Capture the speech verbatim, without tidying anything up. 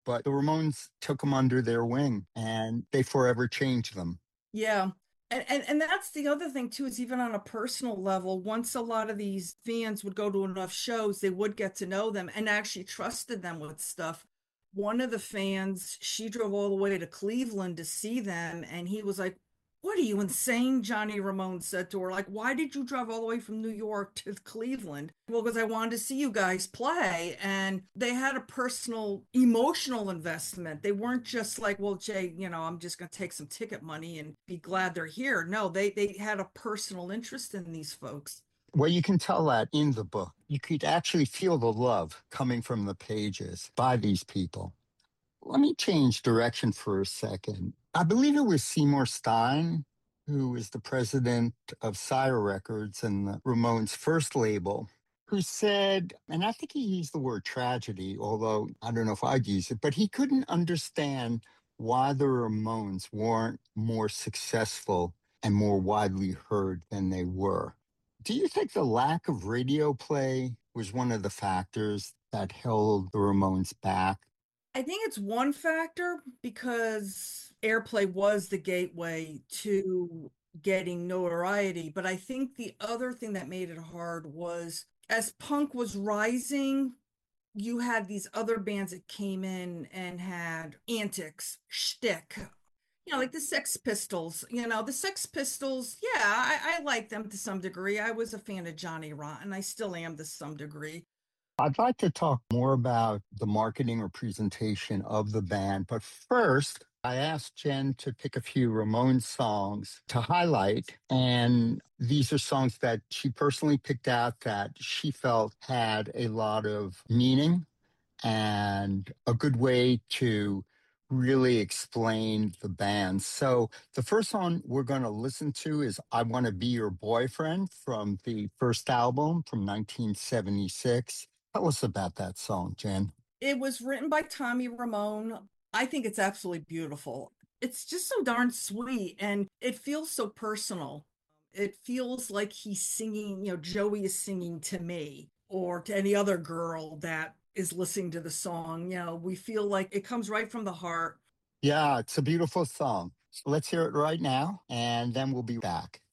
but the Ramones took them under their wing and they forever changed them. Yeah. And, and and that's the other thing too, is even on a personal level, once a lot of these fans would go to enough shows, they would get to know them and actually trusted them with stuff. One of the fans, she drove all the way to Cleveland to see them, and he was like, "What are you insane?" Johnny Ramone said to her, like, "Why did you drive all the way from New York to Cleveland?" Well, because I wanted to see you guys play. And they had a personal, emotional investment. They weren't just like, "Well, Jay, you know, I'm just going to take some ticket money and be glad they're here." No, they they had a personal interest in these folks. Well, you can tell that in the book. You could actually feel the love coming from the pages by these people. Let me change direction for a second. I believe it was Seymour Stein, who is the president of Sire Records and the Ramones' first label, who said, and I think he used the word tragedy, although I don't know if I'd use it, but he couldn't understand why the Ramones weren't more successful and more widely heard than they were. Do you think the lack of radio play was one of the factors that held the Ramones back? I think it's one factor because airplay was the gateway to getting notoriety. But I think the other thing that made it hard was as punk was rising, you had these other bands that came in and had antics, shtick. You know, like the Sex Pistols. You know, the Sex Pistols, yeah, I, I like them to some degree. I was a fan of Johnny Rotten. I still am to some degree. I'd like to talk more about the marketing or presentation of the band, but first, I asked Jen to pick a few Ramones songs to highlight, and these are songs that she personally picked out that she felt had a lot of meaning and a good way to really explain the band. So the first song we're going to listen to is I Want to Be Your Boyfriend from the first album from nineteen seventy-six. Tell us about that song, Jen. It was written by Tommy Ramone. I think it's absolutely beautiful. It's just so darn sweet and it feels so personal. It feels like he's singing, you know, Joey is singing to me or to any other girl that is listening to the song. You know, we feel like it comes right from the heart. Yeah, it's a beautiful song. So let's hear it right now, and then we'll be back.